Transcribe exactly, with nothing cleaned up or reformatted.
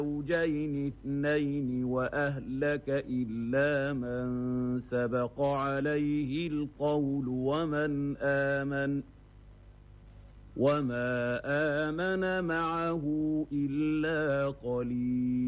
زوجين اثنين وأهلك إلا من سبق عليه القول ومن آمن وما آمن معه إلا قليل.